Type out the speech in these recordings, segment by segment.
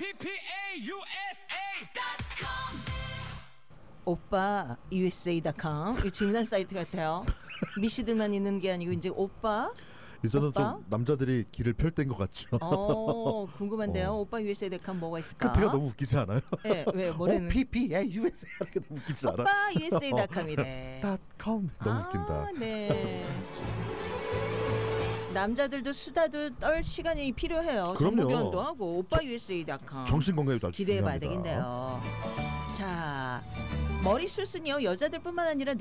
오빠 USA.com 이 질문한 사이트 같아요. 미씨들만 있는 게 아니고 이제 오빠. 이제는 오빠? 좀 남자들이 길을 펼 때인 것 같죠. 궁금한데요. 오빠 USA.com 뭐가 있을까? 끝에가 너무 웃기지 않아요? 네, 왜 뭐래는? OPPA USA 하는 게 너무 웃기지 않아? 오빠 USA.com이래. .com 너무 웃긴다. 네. 남자들도 수다도 떨 시간이 필요해요. 그럼요. 정보교환도 하고 오빠 USA.com 정신 건강에도 아주 기대해봐야 중요합니다. 되겠네요. 자, 머리숱은요 여자들뿐만 아니라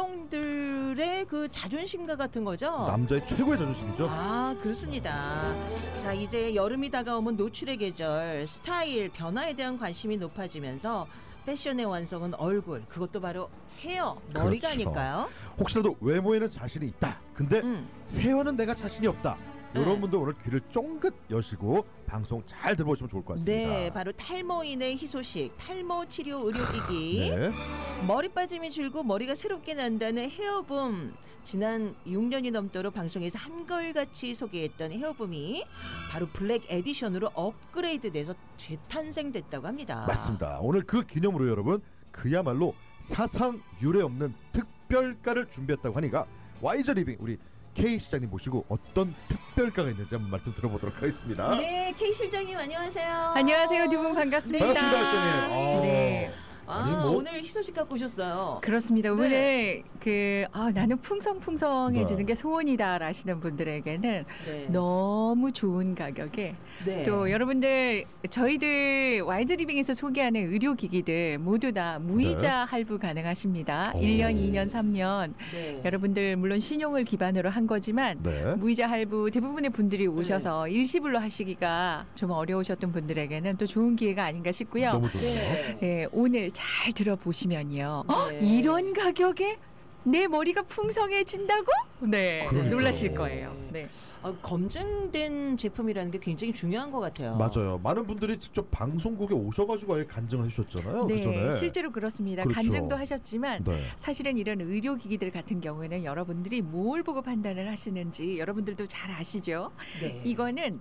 남성들의 그 자존심과 같은 거죠. 남자의 최고의 자존심이죠. 아, 그렇습니다. 자, 이제 여름이 다가오면 노출의 계절, 스타일, 변화에 대한 관심이 높아지면서 패션의 완성은 얼굴, 그것도 바로 헤어, 머리가 그렇죠. 아닐까요? 혹시라도 외모에는 자신이 있다. 근데 헤어는 내가 자신이 없다. 이런 네. 분들 오늘 귀를 쫑긋 여시고 방송 잘 들어보시면 좋을 것 같습니다. 네, 바로 탈모인의 희소식, 탈모 치료 의료기기. 네. 머리 빠짐이 줄고 머리가 새롭게 난다는 헤어붐. 지난 6년이 넘도록 방송에서 한결같이 소개했던 헤어붐이 바로 블랙 에디션으로 업그레이드돼서 재탄생됐다고 합니다. 맞습니다. 오늘 그 기념으로 여러분 그야말로 사상 유례 없는 특별가를 준비했다고 하니까 와이저 리빙 우리 K 시장님 모시고 어떤 특별가가 있는지 한번 말씀 들어보도록 하겠습니다. 네, K 실장님 안녕하세요. 안녕하세요, 두 분 반갑습니다. 반갑습니다, 실장님. 네. 아니, 뭐- 오늘 희소식 갖고 오셨어요. 그렇습니다. 네. 오늘 나는 풍성풍성해지는 네. 게 소원이다 라시는 분들에게는 네. 너무 좋은 가격에 네. 또 여러분들 저희들 와이즈 리빙에서 소개하는 의료기기들 모두 다 무이자 할부 가능하십니다. 오. 1년, 2년, 3년 네. 여러분들 물론 신용을 기반으로 한 거지만 네. 무이자 할부 대부분의 분들이 오셔서 일시불로 하시기가 좀 어려우셨던 분들에게는 또 좋은 기회가 아닌가 싶고요. 너무 좋네요. 네. 네, 오늘 잘 들어보시면요. 네. 이런 가격에 내 머리가 풍성해진다고? 네, 그러니까요. 놀라실 거예요. 네. 검증된 제품이라는 게 굉장히 중요한 것 같아요. 맞아요. 많은 분들이 직접 방송국에 오셔가지고 아예 간증을 해주셨잖아요. 네, 그전에. 실제로 그렇습니다. 그렇죠. 간증도 하셨지만 네. 사실은 이런 의료기기들 같은 경우에는 여러분들이 뭘 보고 판단을 하시는지 여러분들도 잘 아시죠? 네. 이거는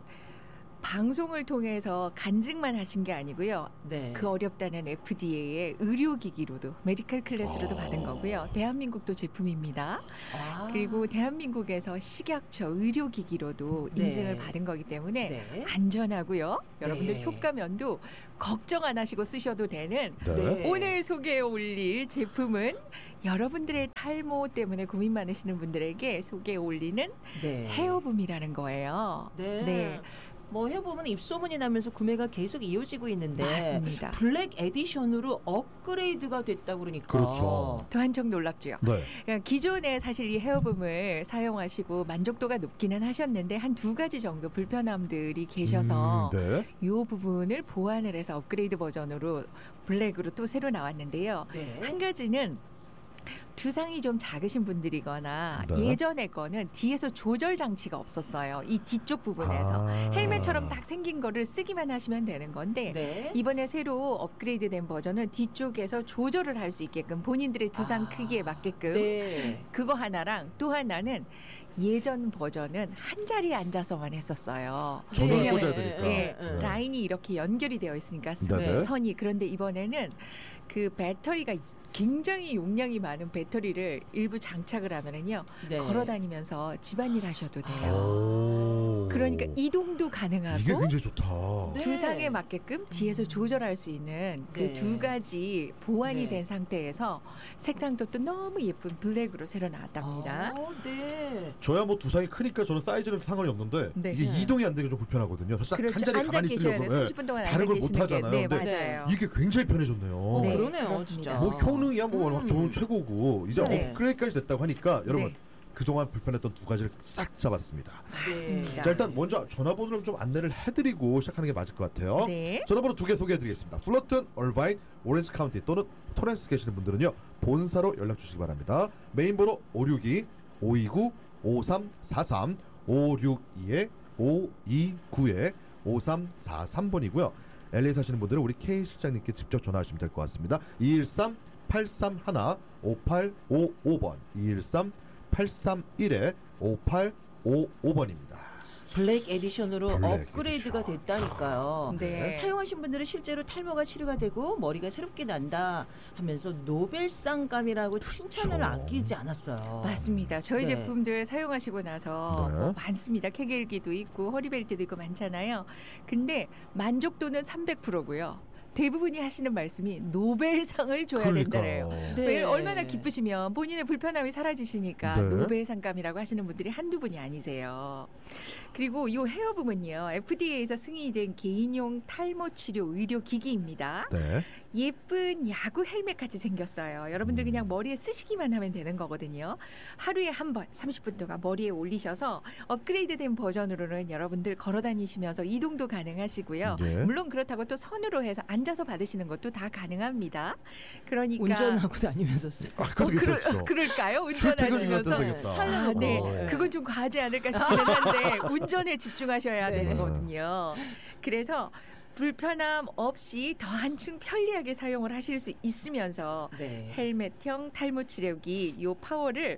방송을 통해서 간증만 하신 게 아니고요. 네. 그 어렵다는 FDA의 의료기기로도 메디컬 클래스로도 받은 거고요. 대한민국도 제품입니다. 아. 그리고 대한민국에서 식약처 의료기기로도 네. 인증을 받은 거기 때문에 네. 안전하고요. 여러분들 네. 효과면도 걱정 안 하시고 쓰셔도 되는 네. 네. 오늘 소개해 올릴 제품은 여러분들의 탈모 때문에 고민 많으시는 분들에게 소개해 올리는 네. 헤어붐이라는 거예요. 네. 뭐 해보면 입소문이 나면서 구매가 계속 이어지고 있는데 맞습니다. 블랙 에디션으로 업그레이드가 됐다고 그러니까 그렇죠. 더 한층 놀랍죠. 네. 그러니까 기존에 사실 이 헤어붐을 사용하시고 만족도가 높기는 하셨는데 한 두 가지 정도 불편함들이 계셔서 네. 이 부분을 보완을 해서 업그레이드 버전으로 블랙으로 또 새로 나왔는데요. 네. 한 가지는 두상이 좀 작으신 분들이거나 네. 예전에 거는 뒤에서 조절 장치가 없었어요. 이 뒤쪽 부분에서 아. 헬멧처럼 딱 생긴 거를 쓰기만 하시면 되는 건데 네. 이번에 새로 업그레이드된 버전은 뒤쪽에서 조절을 할 수 있게끔 본인들의 두상 크기에 맞게끔 네. 그거 하나랑 또 하나는 예전 버전은 한 자리에 앉아서만 했었어요. 전원을 네. 꽂아야 되니까. 예, 네. 라인이 이렇게 연결이 되어 있으니까 네네. 선이 그런데 이번에는 그 배터리가 굉장히 용량이 많은 배터리를 일부 장착을 하면은요 네. 걸어 다니면서 집안일 하셔도 돼요. 오. 그러니까 이동도 이게 가능하고 굉장히 좋다. 네. 두상에 맞게끔 뒤에서 조절할 수 있는 네. 그 두 가지 보완이 네. 된 상태에서 색상도 또 너무 예쁜 블랙으로 새로 나왔답니다. 네. 저야 뭐 두상이 크니까 저는 사이즈는 상관이 없는데 네. 이게 이동이 안 되게 좀 불편하거든요. 사실 그렇죠. 한 자리에 앉아 가만히 계셔야 있으려고 돼요. 30분 동안 다른 앉아 걸 못 계시는 게. 하잖아요. 네, 근데 맞아요. 이게 굉장히 편해졌네요. 네, 그러네요, 그렇습니다. 진짜. 뭐 효능이야 뭐 워낙 좋은 최고고 이제 네. 업그레이드까지 됐다고 하니까 여러분 네. 그동안 불편했던 두 가지를 싹 잡았습니다. 맞습니다. 자 일단 먼저 전화번호를 좀 안내를 해드리고 시작하는 게 맞을 것 같아요. 네. 전화번호 두 개 소개해드리겠습니다. 플러튼, 얼바인, 오렌지 카운티 또는 토렌스 계시는 분들은요 본사로 연락 주시기 바랍니다. 메인번호 562-529-5343 562-529-5343번이고요. LA 사시는 분들은 우리 K 실장님께 직접 전화하시면 될 것 같습니다. 213-831-5855번 213-831-5855번입니다. 블랙 에디션으로 블랙 업그레이드가 에디션. 됐다니까요. 네. 사용하신 분들은 실제로 탈모가 치료가 되고 머리가 새롭게 난다 하면서 노벨상감이라고 칭찬을 그렇죠. 아끼지 않았어요. 맞습니다. 저희 네. 제품들 사용하시고 나서 네. 뭐 많습니다. 케겔기도 있고 허리벨트도 있고 많잖아요. 근데 만족도는 300%고요. 대부분이 하시는 말씀이 노벨상을 줘야 된다래요. 네. 왜 얼마나 기쁘시면 본인의 불편함이 사라지시니까 네. 노벨상감이라고 하시는 분들이 한두 분이 아니세요. 그리고 이 헤어붐은요. FDA에서 승인된 개인용 탈모 치료 의료 기기입니다. 네. 예쁜 야구 헬멧 같이 생겼어요. 여러분들 그냥 머리에 쓰시기만 하면 되는 거거든요. 하루에 한 번 30분 동안 머리에 올리셔서 업그레이드된 버전으로는 여러분들 걸어 다니시면서 이동도 가능하시고요. 예. 물론 그렇다고 또 선으로 해서 앉아서 받으시는 것도 다 가능합니다. 그러니까 운전하고 다니면서 쓰. 그것도 괜찮죠. 그럴까요? 출퇴근이면 운전하시면서 되겠다. 아, 네. 네. 그건 좀 과하지 않을까 싶기는 한데 운전에 집중하셔야 네. 되는 거거든요. 그래서 불편함 없이 더 한층 편리하게 사용을 하실 수 있으면서 네. 헬멧형 탈모 치료기 요 파워를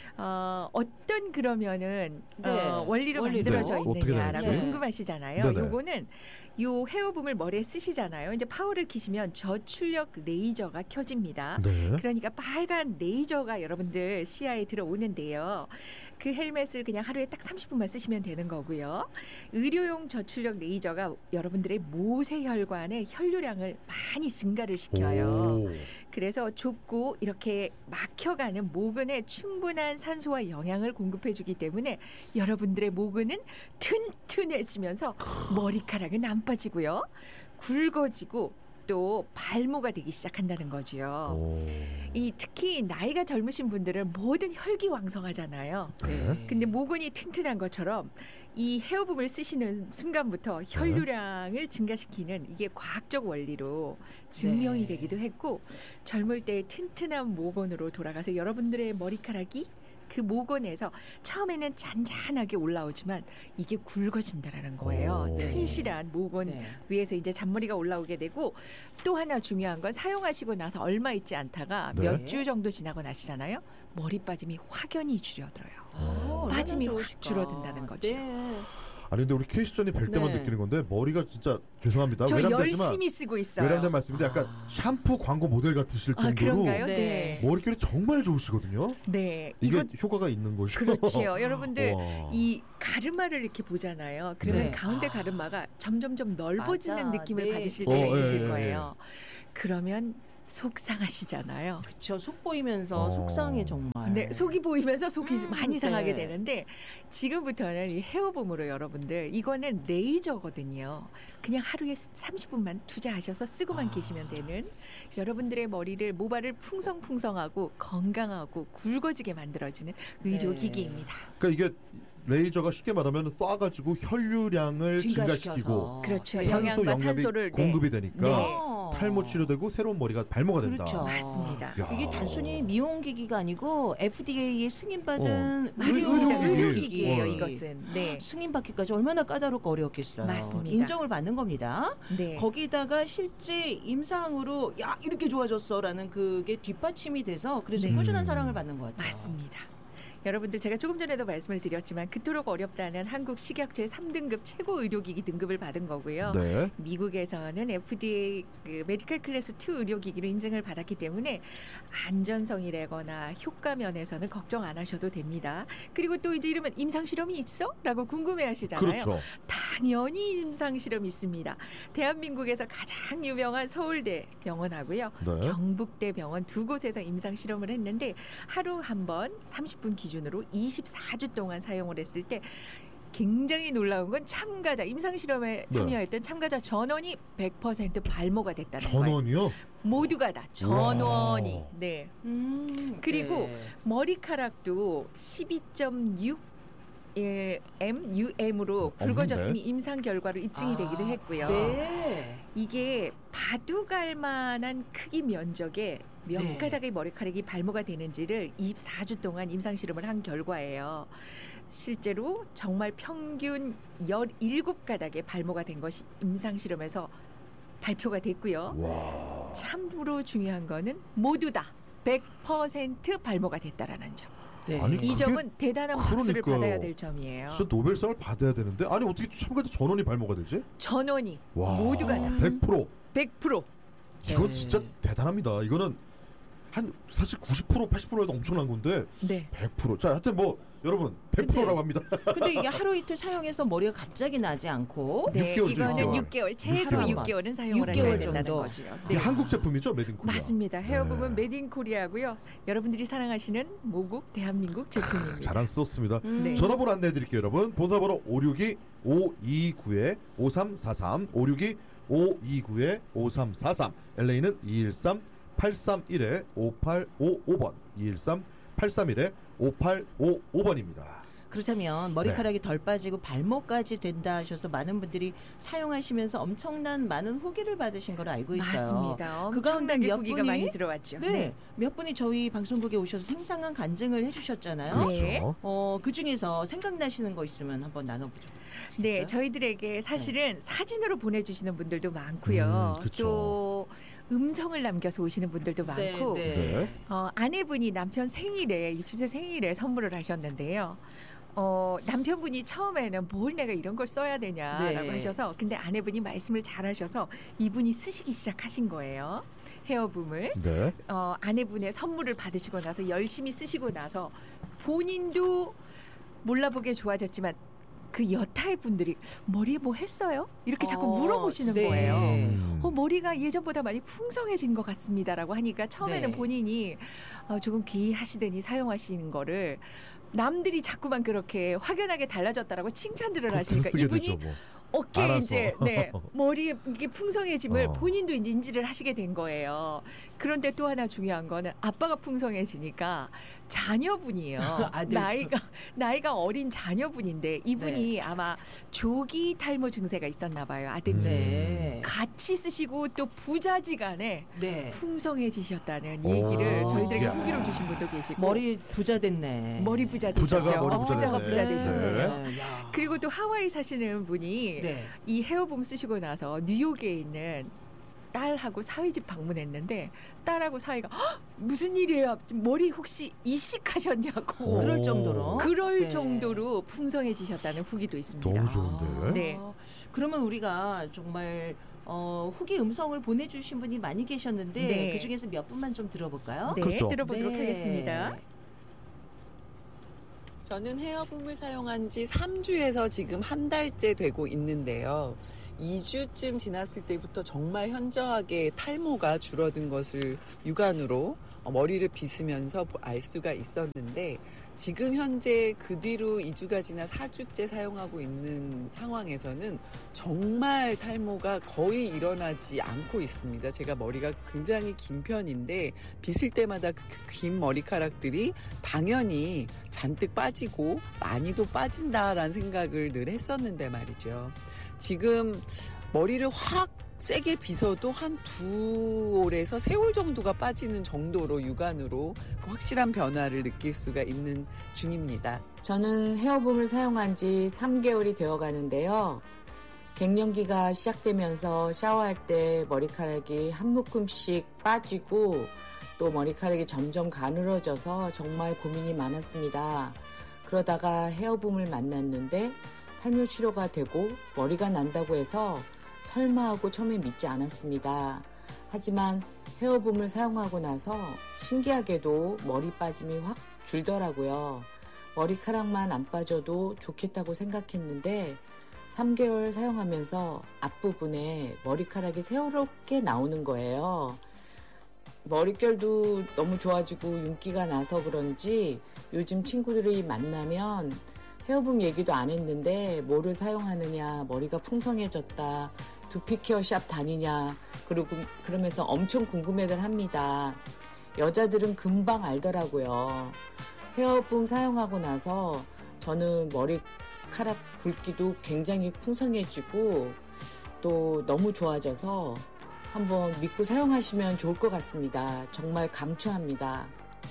어떤 그러면은 네. 원리로 원리로. 만들어져 네. 어떻게 있느냐라고 되는지. 궁금하시잖아요. 네네. 요거는 요 헤어붐을 머리에 쓰시잖아요. 이제 파워를 키시면 저출력 레이저가 켜집니다. 네. 그러니까 빨간 레이저가 여러분들 시야에 들어오는데요. 그 헬멧을 그냥 하루에 딱 30분만 쓰시면 되는 거고요. 의료용 저출력 레이저가 여러분들의 모세혈관의 혈류량을 많이 증가를 시켜요. 오. 그래서 좁고 이렇게 막혀가는 모근에 충분한 산소와 영양을 공급해주기 때문에 여러분들의 모근은 튼튼해지면서 머리카락은 안 빠지고요. 굵어지고 또 발모가 되기 시작한다는 거죠. 오. 이 특히 나이가 젊으신 분들은 모든 혈기왕성하잖아요. 네. 근데 모근이 튼튼한 것처럼 이 헤어붐을 쓰시는 순간부터 혈류량을 증가시키는 이게 과학적 원리로 증명이 네. 되기도 했고 젊을 때 튼튼한 모건으로 돌아가서 여러분들의 머리카락이 그 모건에서 처음에는 잔잔하게 올라오지만 이게 굵어진다라는 거예요. 오. 튼실한 모건 네. 위에서 이제 잔머리가 올라오게 되고 또 하나 중요한 건 사용하시고 나서 얼마 있지 않다가 네. 몇 주 정도 지나고 나시잖아요. 머리 빠짐이 확연히 줄어들어요. 빠짐이 확 얼마나 좋으실까. 줄어든다는 거죠. 네. 아니 근데 우리 케이시전이 뵐 때만 네. 느끼는 건데 머리가 진짜 죄송합니다. 저 외람되지만 열심히 쓰고 있어요. 외람된 말씀인데 약간 샴푸 광고 모델 같으실 아, 정도로 그런가요? 네. 네. 머릿결이 정말 좋으시거든요. 네. 이게 이거 효과가 있는 거죠. 그렇지요. 여러분들 와. 이 가르마를 이렇게 보잖아요. 그러면 네. 가운데 가르마가 점점점 넓어지는 맞아. 느낌을 네. 받으실 때가 예, 있으실 예, 예. 거예요. 그러면 속상하시잖아요. 그쵸. 속 보이면서 어. 속상해 정말. 네, 속이 보이면서 속이 많이 상하게 네. 되는데 지금부터는 이 헤어봄으로 여러분들 이거는 레이저거든요. 그냥 하루에 30분만 투자하셔서 쓰고만 계시면 되는 여러분들의 머리를 모발을 풍성풍성하고 건강하고 굵어지게 만들어지는 의료기기입니다. 그러니까 이게 레이저가 쉽게 말하면 쏴가지고 혈류량을 증가시키고 그렇죠. 산소 영양과 영양이 산소를 공급이 되니까 네. 탈모 치료되고 새로운 머리가 발모가 된다. 그렇죠. 맞습니다. 야. 이게 단순히 미용기기가 아니고 FDA에 승인받은 맞습니다. 의료기기. 의료기기예요. 어. 이것은. 네. 승인받기까지 얼마나 까다롭고 어려웠겠어요. 맞습니다. 인정을 받는 겁니다. 네. 거기다가 실제 임상으로 야 이렇게 좋아졌어라는 그게 뒷받침이 돼서 그래서 네. 꾸준한 사랑을 받는 것 같아요. 맞습니다. 여러분들 제가 조금 전에도 말씀을 드렸지만 그토록 어렵다는 한국 식약처의 3등급 최고 의료기기 등급을 받은 거고요. 네. 미국에서는 FDA 그 메디컬 클래스 2 의료기기로 인증을 받았기 때문에 안전성이라거나 효과 면에서는 걱정 안 하셔도 됩니다. 그리고 또 이제 이러면 임상 실험이 있어? 라고 궁금해하시잖아요. 그렇죠. 당연히 임상 실험이 있습니다. 대한민국에서 가장 유명한 서울대 병원하고요. 네. 경북대 병원 두 곳에서 임상 실험을 했는데 하루 한 번 30분 기준으로 24주 동안 사용을 했을 때 굉장히 놀라운 건 참가자 임상 실험에 참여했던 참가자 전원이 100% 발모가 됐다는 거예요. 전원이요? 모두가 다 전원이. 우와. 네. 그리고 네. 머리카락도 12.6 UM으로 굵어졌음이 임상 결과로 입증이 되기도 했고요. 네. 이게 바둑알 만한 크기 면적에 몇 네. 가닥의 머리카락이 발모가 되는지를 24주 동안 임상 실험을 한 결과예요. 실제로 정말 평균 17가닥의 발모가 된 것이 임상 실험에서 발표가 됐고요. 와. 참으로 중요한 거는 모두 다 100% 발모가 됐다라는 점. 네. 아니, 이 그게 점은 대단한 박수를 그러니까요. 받아야 될 점이에요. 진짜 노벨상을 받아야 되는데 아니 어떻게 참가자 전원이 발모가 되지? 전원이 와, 모두가 다 100%. 100%. 이건 네. 진짜 대단합니다. 이거는 한 사실 90% 80%에도 엄청난 건데 네. 100%. 자, 하여튼 뭐 여러분 100%라고 합니다. 근데 이게 하루 이틀 사용해서 머리가 갑자기 나지 않고 네, 6개월 이거는 6개월. 6개월 최소 6개월. 6개월은 사용을 6개월 하셔야 된다는 정도. 거죠. 이게 한국 제품이죠, 메딘 코리아. 맞습니다. 헤어붐은 네. 메딘 코리아고요. 여러분들이 사랑하시는 모국 대한민국 제품입니다. 자랑스럽습니다. 네. 전화번호 안내해 드릴게요, 여러분. 본사번호 562-529-5343, 562-529-5343, LA는 213-831-5855번, 213-831-5855번입니다. 그렇다면 머리카락이 덜 빠지고 발목까지 된다 하셔서 많은 분들이 사용하시면서 엄청난 많은 후기를 받으신 걸 알고 있어요. 맞습니다. 그 가운데 엄청나게 몇 후기가 분이 많이 들어왔죠. 네, 몇 분이 저희 방송국에 오셔서 생생한 간증을 해주셨잖아요. 네. 그렇죠. 그 중에서 생각나시는 거 있으면 한번 나눠보죠. 네, 저희들에게 사실은 사진으로 보내주시는 분들도 많고요. 그쵸. 또 음성을 남겨서 오시는 분들도 많고 네. 아내분이 남편 생일에 60세 생일에 선물을 하셨는데요. 남편분이 처음에는 뭘 내가 이런 걸 써야 되냐라고 네. 하셔서 근데 아내분이 말씀을 잘하셔서 이분이 쓰시기 시작하신 거예요. 헤어붐을. 네. 아내분의 선물을 받으시고 나서 열심히 쓰시고 나서 본인도 몰라보게 좋아졌지만 그 여타의 분들이 머리에 뭐 했어요? 이렇게 자꾸 물어보시는 네. 거예요. 음. 머리가 예전보다 많이 풍성해진 것 같습니다라고 하니까 처음에는 네. 본인이 조금 귀하시더니 사용하시는 거를 남들이 자꾸만 그렇게 확연하게 달라졌다라고 칭찬들을 그럼 하시니까 쓰게 이분이 되죠, 뭐. 어깨에 알아서. 이제 머리에 이게 풍성해짐을 어. 본인도 이제 인지를 하시게 된 거예요. 그런데 또 하나 중요한 거는 아빠가 풍성해지니까 자녀분이에요. 아들. 나이가 어린 자녀분인데 이분이 아마 조기 탈모 증세가 있었나 봐요. 아드님. 네. 같이 쓰시고 또 부자지간에 네. 풍성해지셨다는 오. 얘기를 저희들에게 야. 후기로 주신 분도 계시고 머리 부자 됐네. 머리 부자 되셨죠. 부자가 머리 부자 부자가 됐네. 부자 되셨네요. 네. 야. 그리고 또 하와이 사시는 분이 네. 이 헤어봄 쓰시고 나서 뉴욕에 있는 딸하고 사위집 방문했는데 딸하고 사위가 "헉, 무슨 일이에요? 머리 혹시 이식하셨냐고. 그럴 정도로. 그럴 네. 정도로 풍성해지셨다는 후기도 있습니다. 너무 좋은데. 네. 그러면 우리가 정말 후기 음성을 보내주신 분이 많이 계셨는데 네. 그 중에서 몇 분만 좀 들어볼까요? 네, 그렇죠. 들어보도록 네. 하겠습니다. 저는 헤어붐을 사용한 지 3주에서 지금 한 달째 되고 있는데요. 2주쯤 지났을 때부터 정말 현저하게 탈모가 줄어든 것을 육안으로 머리를 빗으면서 알 수가 있었는데 지금 현재 그 뒤로 2주가 지나 4주째 사용하고 있는 상황에서는 정말 탈모가 거의 일어나지 않고 있습니다. 제가 머리가 굉장히 긴 편인데 빗을 때마다 그 긴 머리카락들이 당연히 잔뜩 빠지고 많이도 빠진다라는 생각을 늘 했었는데 말이죠. 지금 머리를 확 세게 빗어도 한 2올에서 3올 정도가 빠지는 정도로 육안으로 그 확실한 변화를 느낄 수가 있는 중입니다. 저는 헤어붐을 사용한 지 3개월이 되어 가는데요. 갱년기가 시작되면서 샤워할 때 머리카락이 한 묶음씩 빠지고 또 머리카락이 점점 가늘어져서 정말 고민이 많았습니다. 그러다가 헤어붐을 만났는데 탈모 치료가 되고 머리가 난다고 해서 설마 하고 처음에 믿지 않았습니다. 하지만 헤어붐을 사용하고 나서 신기하게도 머리 빠짐이 확 줄더라고요. 머리카락만 안 빠져도 좋겠다고 생각했는데 3개월 사용하면서 앞부분에 머리카락이 새롭게 나오는 거예요. 머릿결도 너무 좋아지고 윤기가 나서 그런지 요즘 친구들이 만나면 헤어붐 얘기도 안 했는데 뭐를 사용하느냐, 머리가 풍성해졌다, 두피 케어 샵 다니냐, 그러면서 엄청 궁금해들 합니다. 여자들은 금방 알더라고요. 헤어붐 사용하고 나서 저는 머리카락 굵기도 굉장히 풍성해지고 또 너무 좋아져서 한번 믿고 사용하시면 좋을 것 같습니다. 정말 강추합니다.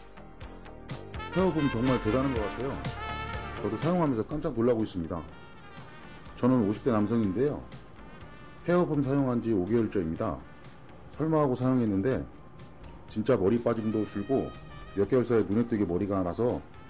헤어붐 정말 대단한 것 같아요. 저도 사용하면서 깜짝 놀라고 있습니다. 저는 50대 남성인데요. 헤어붐 사용한 지 5개월째입니다. 설마 하고 사용했는데 진짜 머리 빠짐도 줄고 몇 개월 사이에 눈에 띄게 머리가 나서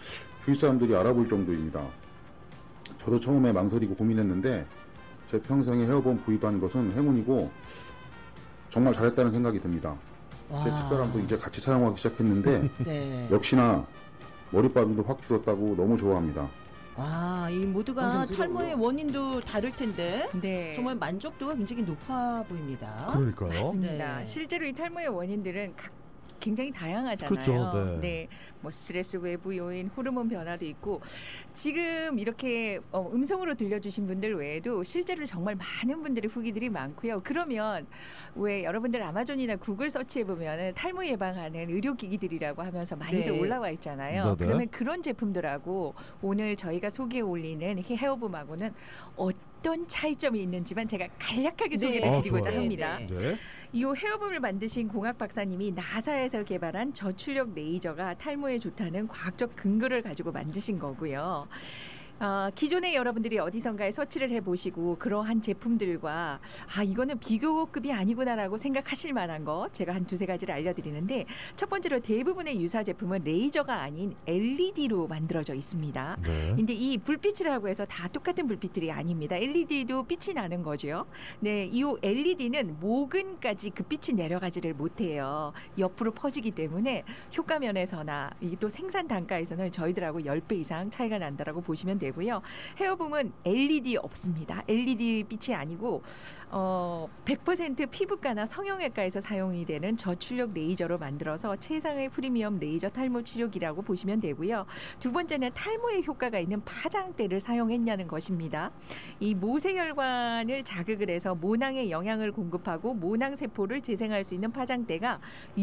주위 사람들이 알아볼 정도입니다. 저도 처음에 망설이고 고민했는데 제 평생에 헤어본 구입한 것은 행운이고 정말 잘했다는 생각이 듭니다. 제 집사람도 이제 같이 사용하기 시작했는데 네. 역시나 머리빠짐도 확 줄었다고 너무 좋아합니다. 와, 이 모두가 완전 탈모의 새로워요. 원인도 다를 텐데 네. 정말 만족도가 굉장히 높아 보입니다. 그러니까요. 맞습니다. 네. 실제로 이 탈모의 원인들은 굉장히 다양하잖아요. 그렇죠. 네. 뭐 스트레스 외부 요인, 호르몬 변화도 있고 지금 이렇게 음성으로 들려주신 분들 외에도 실제로 정말 많은 분들의 후기들이 많고요. 그러면 왜 여러분들 아마존이나 구글 서치해 보면 탈모 예방하는 의료기기들이라고 하면서 많이들 네. 올라와 있잖아요. 네네. 그러면 그런 제품들하고 오늘 저희가 소개해 올리는 헤어붐하고는 어떤 차이점이 있는지만 제가 간략하게 소개를 아, 드리고자 좋아요. 합니다. 네. 네. 이 헤어붐을 만드신 공학 박사님이 나사에서 개발한 저출력 레이저가 탈모에 좋다는 과학적 근거를 가지고 만드신 거고요. 기존에 여러분들이 어디선가에 서치를 해보시고 그러한 제품들과 이거는 비교급이 아니구나라고 생각하실 만한 거 제가 한 두세 가지를 알려드리는데 첫 번째로 대부분의 유사 제품은 레이저가 아닌 LED로 만들어져 있습니다. 네. 근데 이 불빛이라고 해서 다 똑같은 불빛들이 아닙니다. LED도 빛이 나는 거죠. 네, 이 LED는 모근까지 그 빛이 내려가지를 못해요. 옆으로 퍼지기 때문에 효과 면에서나 이게 또 생산 단가에서는 저희들하고 10배 이상 차이가 난다라고 보시면 되고요. 헤어붐은 LED 없습니다. LED 빛이 아니고 100% 피부과나 성형외과에서 사용이 되는 저출력 레이저로 만들어서 최상의 프리미엄 레이저 탈모 치료기라고 보시면 되고요. 두 번째는 탈모에 효과가 있는 파장대를 사용했냐는 것입니다. 이 모세혈관을 자극을 해서 모낭에 영양을 공급하고 모낭 세포를 재생할 수 있는 파장대가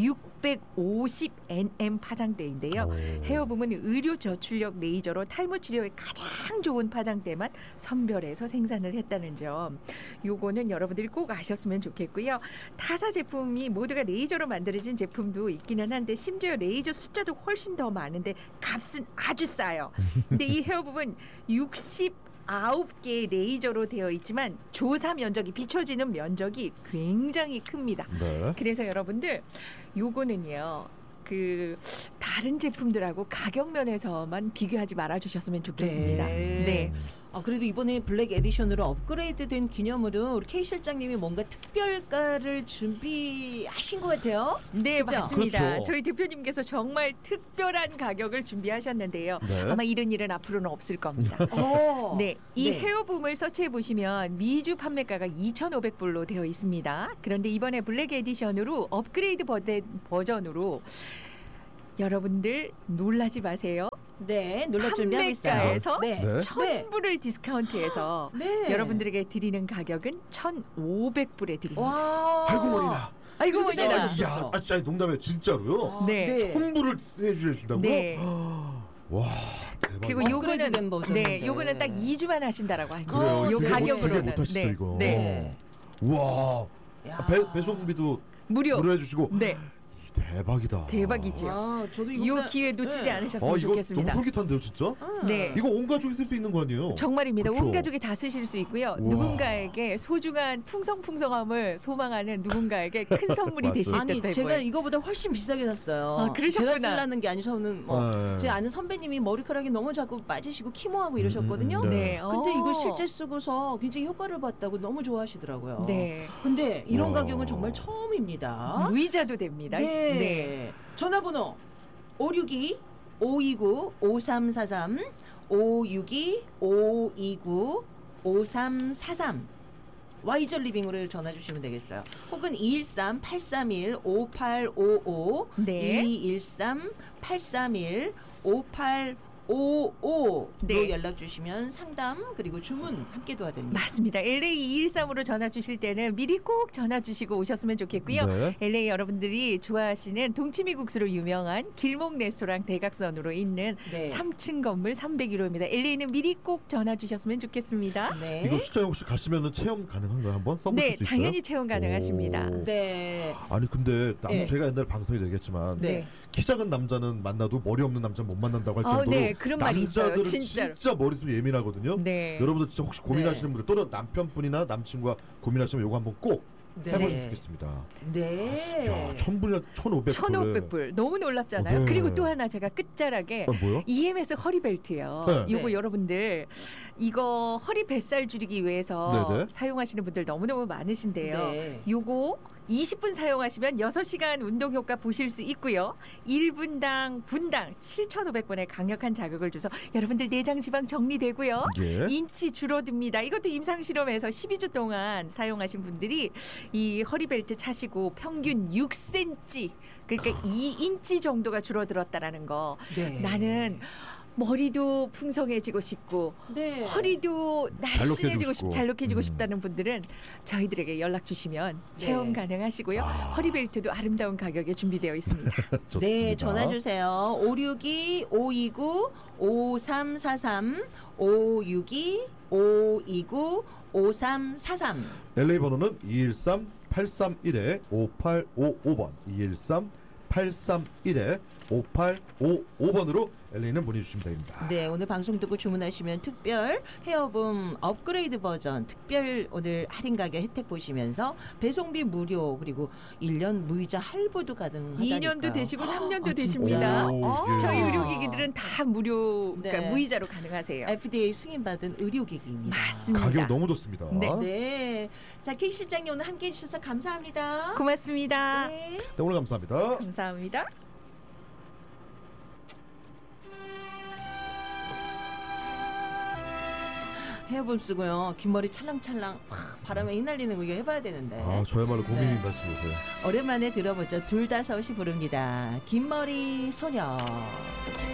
650nm 파장대인데요. 오. 헤어붐은 의료 저출력 레이저로 탈모 치료에 가장 좋은 파장대만 선별해서 생산을 했다는 점. 요거는 여러분들이 꼭 아셨으면 좋겠고요. 타사 제품이 모두가 레이저로 만들어진 제품도 있기는 한데 심지어 레이저 숫자도 훨씬 더 많은데 값은 아주 싸요. 근데 이 헤어붐은 69개의 레이저로 되어 있지만 조사 면적이 비춰지는 면적이 굉장히 큽니다. 네. 그래서 여러분들 요거는요. 다른 제품들하고 가격 면에서만 비교하지 말아 주셨으면 좋겠습니다. 네. 그래도 이번에 블랙 에디션으로 업그레이드된 기념으로 우리 K 실장님이 뭔가 특별가를 준비하신 것 같아요. 네, 그죠? 맞습니다. 그렇죠. 저희 대표님께서 정말 특별한 가격을 준비하셨는데요. 네. 아마 이런 일은 앞으로는 없을 겁니다. 네, 이 네. 헤어붐을 서치해 보시면 미주 판매가가 2,500불로 되어 있습니다. 그런데 이번에 블랙 에디션으로 업그레이드 버전으로 여러분들 놀라지 마세요. 네, 놀랄 준비하고 있어요. 판매가에서 네. 네. 1,000불을 디스카운트해서 네. 여러분들에게 드리는 가격은 1,500불에 드립니다. 와. 아이고 머리나. 아이고 그렇죠. 머니라. 이야, 진짜 농담이에요. 진짜로요? 네. 홍보를 해주신다고요? 네. 와, 대박. 그리고 업그레이드된 요거는 버전인데. 요거는 딱 2주만 하신다라고 합니다. 그래요. 요 그게 가격으로는 못하시죠 네. 이거. 네. 와, 야. 배송비도 무료. 무료 해주시고. 네. 대박이다. 대박이죠. 와, 저도 이 기회 놓치지 네. 않으셨으면 이거 좋겠습니다. 너무 솔깃한데요, 진짜? 네. 이거 온 가족이 쓸 수 있는 거 아니에요? 정말입니다. 그쵸? 온 가족이 다 쓰실 수 있고요. 우와. 누군가에게 소중한 풍성풍성함을 소망하는 누군가에게 큰 선물이 맞아요. 되실 아니 듯 제가 되고요. 이거보다 훨씬 비싸게 샀어요. 아, 그러셨구나. 제가 쓰려는 게 아니고 저는 네. 제 아는 선배님이 머리카락이 너무 자꾸 빠지시고 키모하고 이러셨거든요. 네. 네. 근데 이거 실제 쓰고서 굉장히 효과를 봤다고 너무 좋아하시더라고요. 네. 근데 이런 와. 가격은 정말 처음입니다. 무이자도 됩니다. 네. 전화번호 562-529-5343 562-529-5343 와이저 리빙으로 전화 주시면 되겠어요. 혹은 213-831-5855 네. 213-831-5855로 네. 연락 주시면 상담 그리고 주문 함께 도와드립니다. 맞습니다. LA 213으로 전화 주실 때는 미리 꼭 전화 주시고 오셨으면 좋겠고요. 네. LA 여러분들이 좋아하시는 동치미국수로 유명한 길목 레스토랑 대각선으로 있는 네. 3층 건물 301호입니다. LA는 미리 꼭 전화 주셨으면 좋겠습니다. 네. 이거 실장 혹시 가시면은 체험 가능한가요? 한번 써보실 네, 수 있어요? 당연히 체험 가능하십니다. 오. 네. 아니 근데 네. 제가 옛날에 방송에도 얘기했지만 네. 키 작은 남자는 만나도 머리 없는 남자는 못 만난다고 할 정도로 네, 그런 말이 있어요. 남자들은 진짜로. 진짜 머릿속이 예민하거든요. 네. 여러분들 진짜 혹시 고민하시는 분들 또는 남편분이나 남친과 고민하시면 이거 한번 꼭 네. 해보시면 좋겠습니다. 네. 야, 1,000불이나 1,500불. 1,500불 너무 놀랍잖아요. 네. 그리고 또 하나 제가 끝자락에 뭐요? EMS 허리벨트요. 네. 이거 네. 여러분들 이거 허리 뱃살 줄이기 위해서 네네. 사용하시는 분들 너무너무 많으신데요. 네. 요거 20분 사용하시면 6시간 운동 효과 보실 수 있고요. 1분당 분당 7,500번의 강력한 자극을 줘서 여러분들 내장 지방 정리되고요. 예. 인치 줄어듭니다. 이것도 임상 실험에서 12주 동안 사용하신 분들이 이 허리벨트 차시고 평균 6cm 그러니까 2인치 정도가 줄어들었다라는 거. 네. 나는 머리도 풍성해지고 싶고 네. 허리도 날씬해지고 싶고. 잘록해지고 싶다는 분들은 저희들에게 연락 주시면 체험 가능하시고요. 허리벨트도 아름다운 가격에 준비되어 있습니다. 좋습니다. 네, 전화 주세요. 562-529-5343 562-529-5343 LA 번호는 213-831-5855번 213-831-5855번으로 LA는 보내주시면 됩니다. 네, 오늘 방송 듣고 주문하시면 특별 헤어붐 업그레이드 버전 특별 오늘 할인 가격 혜택 보시면서 배송비 무료 그리고 1년 무이자 할부도 가능하다니까요. 2년도 되시고 3년도 아, 되십니다. 진짜요? 오, 예. 저희 의료기기들은 다 무료, 그러니까 네. 무이자로 가능하세요. FDA 승인받은 의료기기입니다. 맞습니다. 가격 너무 좋습니다. 네. 네, 자 K 실장님 오늘 함께해 주셔서 감사합니다. 고맙습니다. 네. 네, 오늘 감사합니다. 감사합니다. 헤어붐 쓰고요. 긴 머리 찰랑찰랑 바람에 휘날리는 거 이거 해봐야 되는데. 아, 저야말로 고민입니다, 지금 요새. 오랜만에 들어보죠. 둘다섯이 부릅니다. 긴 머리 소녀.